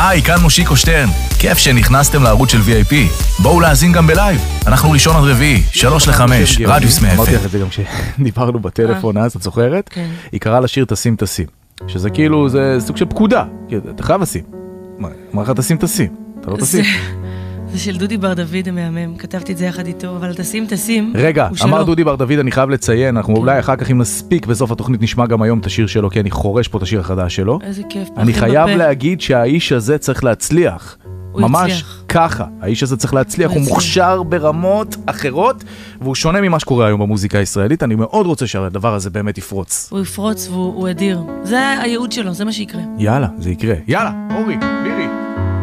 היי, כאן מושיקו שטרן. כיף שנכנסתם לערוץ של VIP. בואו להאזין גם בלייב. אנחנו ראשון עד רביעי, 3-5, רדיוס מאפל. אמרתי לך את זה גם כשדיברנו בטלפון אז, את זוכרת? כן. היא קראה לשיר תשים תשים. שזה כאילו, זה סוג של פקודה. אתה חייב לשים. אמר לך תשים תשים. אתה לא תשים. זה של דודי בר דוד המהמם, כתבתי את זה יחד איתו, אבל תשים, רגע, אמר דודי בר דוד, אני חייב לציין, אנחנו אולי אחר כך אם נספיק בסוף התוכנית נשמע גם היום את השיר שלו, כי אני חורש פה את השיר החדש שלו. איזה כיף. אני חייב להגיד שהאיש הזה צריך להצליח. ממש ככה, האיש הזה צריך להצליח, הוא מוכשר ברמות אחרות, והוא שונה ממה שקורה היום במוזיקה הישראלית, אני מאוד רוצה שהדבר הזה באמת יפרוץ. הוא יפרוץ והוא אדיר. זה הייעוד שלו, זה מה שיקרה. יאללה, זה יקרה. יאללה, אורי, מירי.